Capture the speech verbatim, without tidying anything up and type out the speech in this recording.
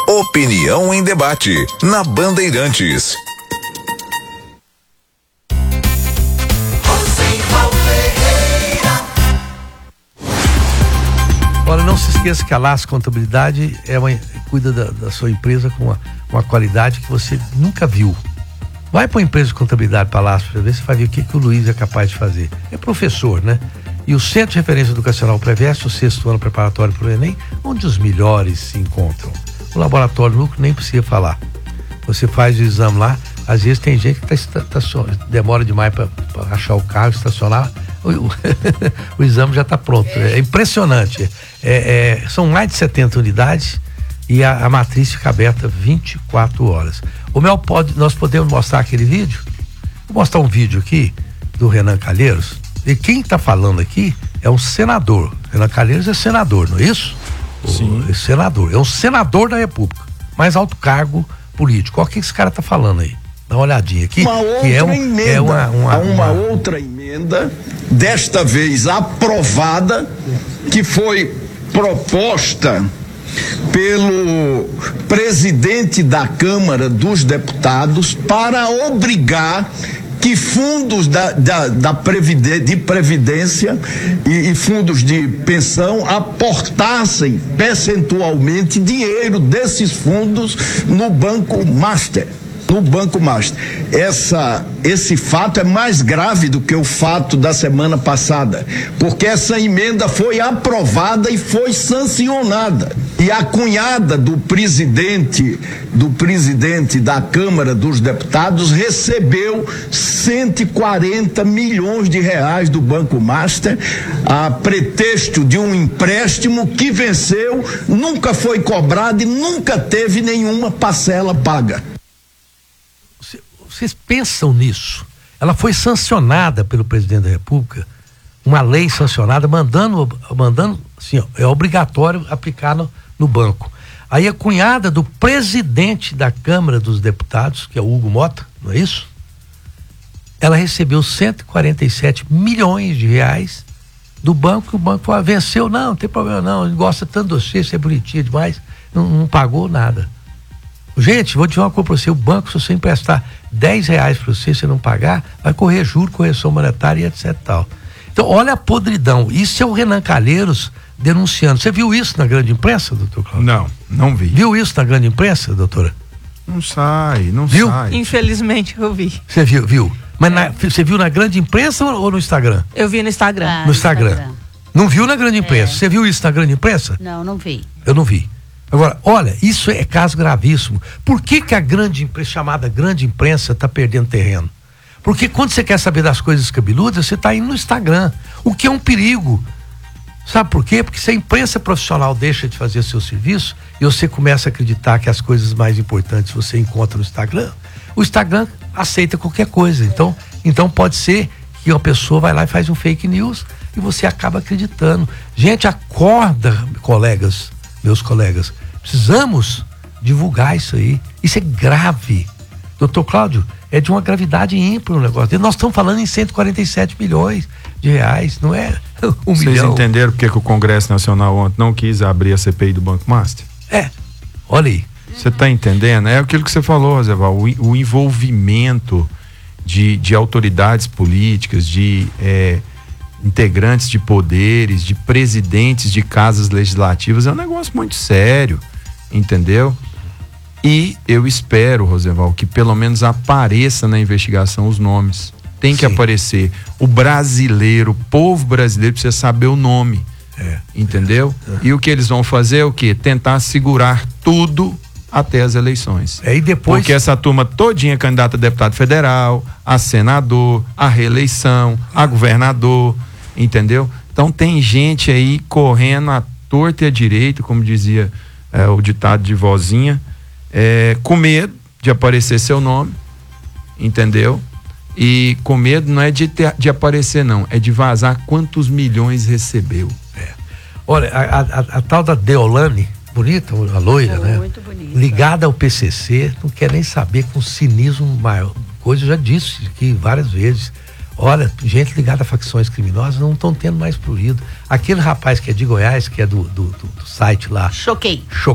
Opinião em debate, na Bandeirantes. Olha, não se esqueça que a L A S Contabilidade é uma, cuida da, da sua empresa com uma, uma qualidade que você nunca viu. Vai para uma empresa de contabilidade para a L A S para ver, você vai ver o que, que o Luiz é capaz de fazer. É professor, né? E o Centro de Referência Educacional Preveste, o sexto ano preparatório para o Enem, onde os melhores se encontram. O laboratório Lucro nem precisa falar. Você faz o exame lá, às vezes tem gente que tá, tá, demora demais para achar o carro, estacionar, o, o, o exame já está pronto. É impressionante. É, é, são mais de setenta unidades e a, a matriz fica aberta vinte e quatro horas. O Mel, pode, nós podemos mostrar aquele vídeo? Vou mostrar um vídeo aqui do Renan Calheiros. E quem está falando aqui é um senador. Renan Calheiros é senador, não é isso? Sim. O, é senador. É um senador da República. Mais alto cargo político. Olha o que esse cara está falando aí. Dá uma olhadinha aqui. Uma outra que é um, emenda. É uma, uma, uma, uma outra emenda, desta vez aprovada, que foi proposta pelo presidente da Câmara dos Deputados para obrigar que fundos da, da, da previdência, de previdência e, e fundos de pensão aportassem percentualmente dinheiro desses fundos no Banco Master. No Banco Master. Essa, esse fato é mais grave do que o fato da semana passada, porque essa emenda foi aprovada e foi sancionada. E a cunhada do presidente, do presidente da Câmara dos Deputados recebeu cento e quarenta milhões de reais do Banco Master, a pretexto de um empréstimo que venceu, nunca foi cobrado e nunca teve nenhuma parcela paga. Vocês pensam nisso? Ela foi sancionada pelo presidente da República, uma lei sancionada, mandando, mandando assim, ó, é obrigatório aplicar no, no banco. Aí a cunhada do presidente da Câmara dos Deputados, que é o Hugo Mota, não é isso? Ela recebeu cento e quarenta e sete milhões de reais do banco, e o banco falou, venceu, não, não tem problema não, ele gosta tanto de você, você é bonitinho demais, não, não pagou nada. Gente, vou dizer uma coisa para você, o banco, se você emprestar dez reais para você, você não pagar, vai correr juro, correção monetária e etc e tal. Então, olha a podridão. Isso é o Renan Calheiros denunciando. Você viu isso na grande imprensa, doutor Cláudio? Não, não vi. Viu isso na grande imprensa, doutora? Não sai, não viu? sai. Infelizmente eu vi. Você viu, viu? Mas na, você viu na grande imprensa ou, ou no Instagram? Eu vi no Instagram. Ah, no Instagram. Instagram. Não viu na grande imprensa? É. Você viu isso na grande imprensa? Não, não vi. Eu não vi. Agora, olha, isso é caso gravíssimo. Por que que a grande imprensa, chamada grande imprensa, está perdendo terreno? Porque quando você quer saber das coisas cabeludas, você está indo no Instagram, o que é um perigo. Sabe por quê? Porque se a imprensa profissional deixa de fazer seu serviço e você começa a acreditar que as coisas mais importantes você encontra no Instagram, o Instagram aceita qualquer coisa. Então, então pode ser que uma pessoa vai lá e faz um fake news e você acaba acreditando. Gente, acorda, colegas, meus colegas, precisamos divulgar isso aí. Isso é grave. Doutor Cláudio, é de uma gravidade ímpar o negócio. Nós estamos falando em cento e quarenta e sete milhões de reais, não é um Vocês milhão. Vocês entenderam porque que o Congresso Nacional ontem não quis abrir a C P I do Banco Master? É, olha aí. Você está entendendo? É aquilo que você falou, Zé Val, o, o envolvimento de, de autoridades políticas, de é, integrantes de poderes, de presidentes de casas legislativas, é um negócio muito sério, entendeu? E eu espero, Roseval, que pelo menos apareça na investigação os nomes. Tem que Sim. aparecer. O brasileiro, o povo brasileiro precisa saber o nome, é, entendeu? É, é. E o que eles vão fazer é o quê? Tentar segurar tudo até as eleições. É, e depois... Porque essa turma todinha é candidata a deputado federal, a senador, a reeleição, a governador, entendeu? Então tem gente aí correndo à torta e à direita, como dizia é, o ditado de vozinha, é, com medo de aparecer seu nome, entendeu? E com medo não é de, ter, de aparecer não, é de vazar quantos milhões recebeu. É. Olha, a, a, a tal da Deolane, bonita, a loira, é, né? Muito bonita. Ligada ao P C C, não quer nem saber, com cinismo maior. Coisa eu já disse aqui várias vezes. Olha, gente ligada a facções criminosas não estão tendo mais fluido. Aquele rapaz que é de Goiás, que é do, do, do, do site lá. Choquei.